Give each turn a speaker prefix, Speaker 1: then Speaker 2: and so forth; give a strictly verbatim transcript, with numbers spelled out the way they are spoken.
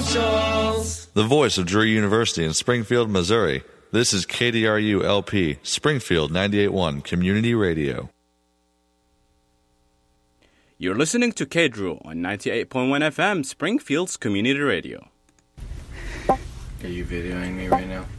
Speaker 1: socials.
Speaker 2: The voice of Drury University in Springfield, Missouri. This is K D R U L P, Springfield ninety-eight point one Community Radio.
Speaker 3: You're listening to K D R U on ninety-eight point one F M, Springfield's Community Radio.
Speaker 4: Are you videoing me right now?